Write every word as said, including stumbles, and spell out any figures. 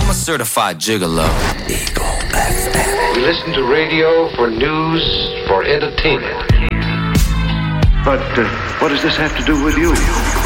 I'm a certified gigolo. Eagle F M. We listen to radio for news, for entertainment. But uh, what does this have to do with you?